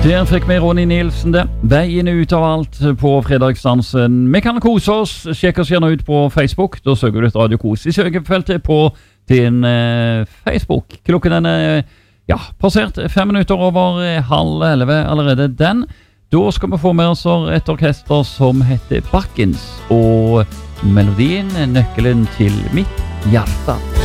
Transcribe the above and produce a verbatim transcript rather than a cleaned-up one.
Der fikk vi Ronny Nielsen det. Veien ut av alt på fredagsdansen. Vi kan kose oss. Sjekk oss gjerne ut på Facebook. Da søker du et Radio Kos i søkefeltet på din eh, Facebook. Klokken den er ja, passert fem minutter over halv elleve allerede den. Da skal vi få med oss et orkester som heter Bakkens, og melodien er nøkkelen til mitt hjerte.